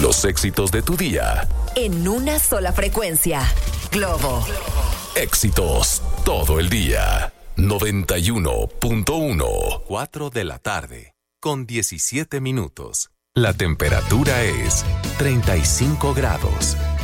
Los éxitos de tu día. En una sola frecuencia. Globo. Éxitos todo el día. 91.1. 4 de la tarde. Con 17 minutos. La temperatura es 35 grados.